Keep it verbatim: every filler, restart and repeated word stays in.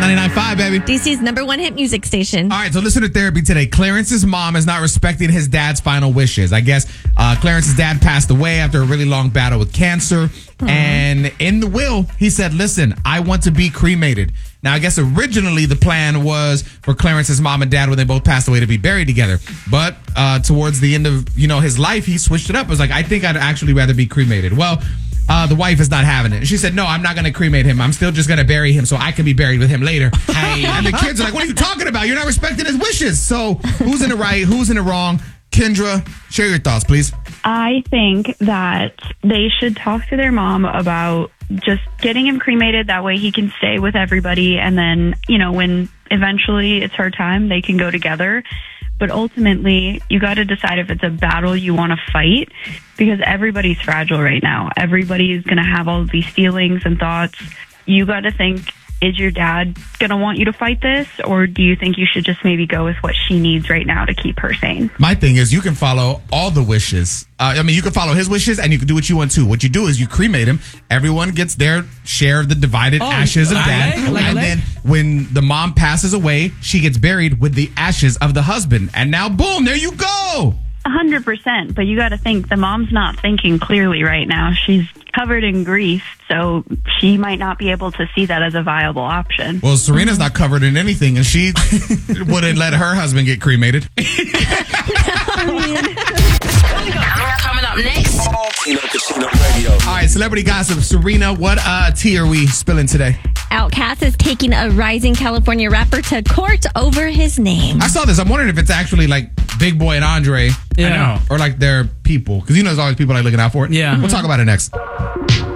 ninety-nine point five, baby. D C's number one hit music station. All right, so listen to therapy today. Clarence's mom is not respecting his dad's final wishes. I guess uh, Clarence's dad passed away after a really long battle with cancer. Mm-hmm. And in the will, he said, listen, I want to be cremated. Now, I guess originally the plan was for Clarence's mom and dad, when they both passed away, to be buried together. But uh, towards the end of, you know, his life, he switched it up. It was like, I think I'd actually rather be cremated. Well, uh, the wife is not having it. She said, no, I'm not going to cremate him. I'm still just going to bury him so I can be buried with him later. Hey, and the kids are like, what are you talking about? You're not respecting his wishes. So who's in the right? Who's in the wrong? Kendra, share your thoughts, please. I think that they should talk to their mom about just getting him cremated. That way he can stay with everybody. And then, you know, when eventually it's her time, they can go together. But ultimately, you got to decide if it's a battle you want to fight, because everybody's fragile right now. Everybody's going to have all of these feelings and thoughts. You got to think, is your dad going to want you to fight this? Or do you think you should just maybe go with what she needs right now to keep her sane? My thing is, you can follow all the wishes. Uh, I mean, you can follow his wishes and you can do what you want too. What you do is you cremate him. Everyone gets their share of the divided oh, ashes of dad. Like, like, and like. Then when the mom passes away, she gets buried with the ashes of the husband. And now, boom, there you go. A hundred percent. But you got to think, the mom's not thinking clearly right now. She's covered in grief, so she might not be able to see that as a viable option. Well, Serena's not covered in anything, and she wouldn't let her husband get cremated. Coming up next. All right, celebrity gossip. Serena, what uh, tea are we spilling today? Outkast is taking a rising California rapper to court over his name. I saw this. I'm wondering if it's actually like Big Boy and Andre. Yeah. Or like their people. Because you know there's always people like looking out for it. Yeah. We'll talk about it next.